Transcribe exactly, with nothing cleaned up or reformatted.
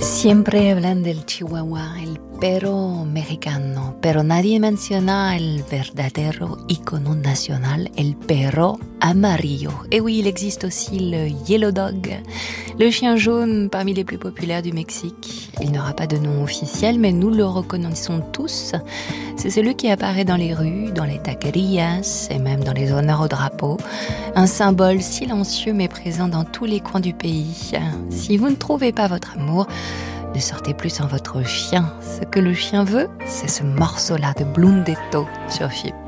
Siempre hablan del Chihuahua, el perro mexicano, pero nadie menciona el verdadero icono national, el perro amarillo. Et oui, il existe aussi le Yellow Dog, le chien jaune parmi les plus populaires du Mexique. Il n'aura pas de nom officiel, mais nous le reconnaissons tous. C'est celui qui apparaît dans les rues, dans les taquerías et même dans les honneurs au drapeau. Un symbole silencieux mais présent dans tous les coins du pays. Si vous ne trouvez pas votre amour, ne sortez plus sans votre chien. Ce que le chien veut, c'est ce morceau-là de Blundetto sur F I P.